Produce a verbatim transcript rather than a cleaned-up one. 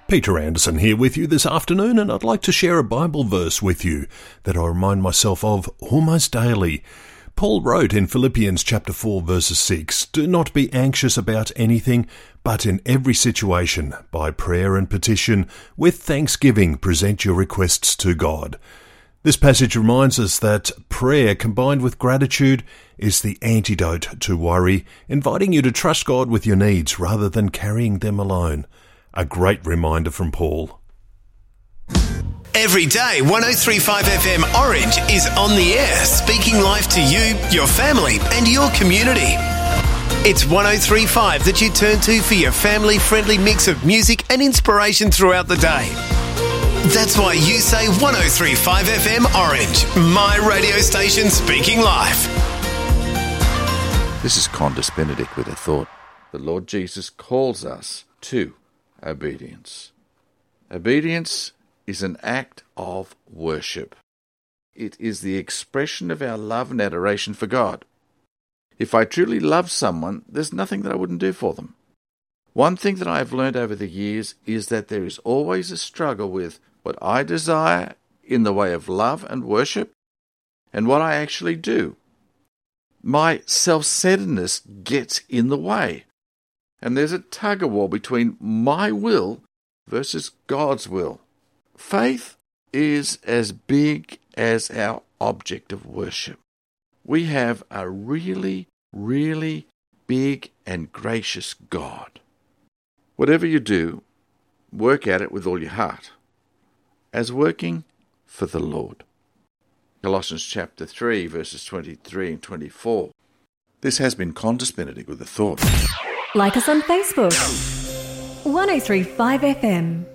Peter Anderson here with you this afternoon, and I'd like to share a Bible verse with you that I remind myself of almost daily. Paul wrote in Philippians chapter four verses six, "Do not be anxious about anything, but in every situation, by prayer and petition, with thanksgiving, present your requests to God." This passage reminds us that prayer combined with gratitude is the antidote to worry, inviting you to trust God with your needs rather than carrying them alone. A great reminder from Paul. Every day, one oh three point five F M Orange is on the air, speaking life to you, your family and your community. It's one oh three point five that you turn to for your family-friendly mix of music and inspiration throughout the day. That's why you say one oh three point five F M Orange, my radio station speaking life. This is Condis Benedict with a thought. The Lord Jesus calls us to obedience. Obedience is an act of worship. It is the expression of our love and adoration for God. If I truly love someone, there's nothing that I wouldn't do for them. One thing that I have learned over the years is that there is always a struggle with what I desire in the way of love and worship and what I actually do. My self-centeredness gets in the way. And there's a tug-of-war between my will versus God's will. Faith is as big as our object of worship. We have a really, really big and gracious God. Whatever you do, work at it with all your heart, as working for the Lord. Colossians chapter three, verses twenty-three and twenty-four. This has been Condis Benedict with a thought. Like us on Facebook. one oh three point five F M.